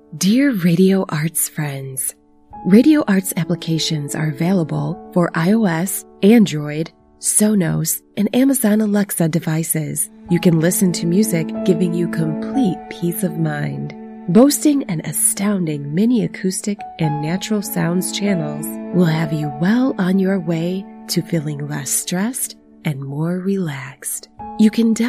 Dear Radio Arts friends, Radio Arts applications are available for iOS, Android, Sonos, and Amazon Alexa devices. You can listen to music, giving you complete peace of mind. Boasting an astounding mini acoustic and natural sounds channels will have you well on your way to feeling less stressed and more relaxed. You can